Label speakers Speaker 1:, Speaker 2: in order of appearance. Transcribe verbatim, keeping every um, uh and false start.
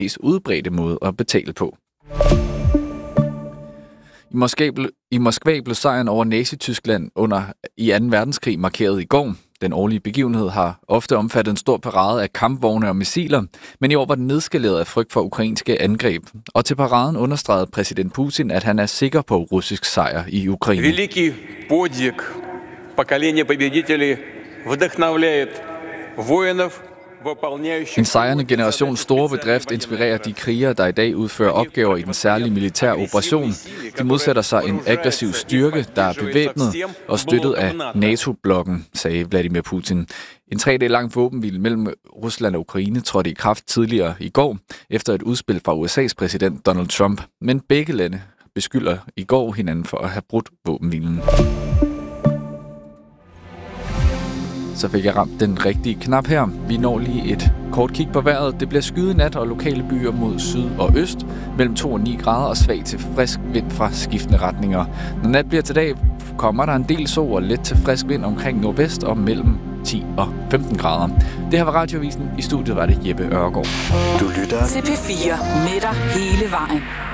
Speaker 1: mest udbredte måde at betale på. I Moskva, ble, I Moskva blev sejren over Nazi-Tyskland under i anden verdenskrig markeret i går. Den årlige begivenhed har ofte omfattet en stor parade af kampvogne og missiler, men i år var den nedskaleret af frygt for ukrainske angreb. Og til paraden understregede præsident Putin, at han er sikker på russisk sejr i Ukraine.
Speaker 2: Великий подвиг поколения победителей вдохновляет воинов.
Speaker 1: En sejrende generations store bedrift inspirerer de krigere, der i dag udfører opgaver i den særlige militære operation. De modsætter sig en aggressiv styrke, der er bevæbnet og støttet af NATO-blokken, sagde Vladimir Putin. En tre dage lang våbenhvile mellem Rusland og Ukraine trådte i kraft tidligere i går, efter et udspil fra U S A's præsident Donald Trump. Men begge lande beskylder i går hinanden for at have brudt våbenhvilen. Så fik jeg ramt den rigtige knap her. Vi når lige et kort kig på vejret. Det bliver skyet nat og lokale byer mod syd og øst. Mellem to og ni grader og svag til frisk vind fra skiftende retninger. Når nat bliver til dag, kommer der en del sol og lidt til frisk vind omkring nordvest og mellem ti og femten grader. Det her var Radioavisen. I studiet var det Jeppe Ørgaard.
Speaker 3: Du lytter til P fire med dig hele vejen.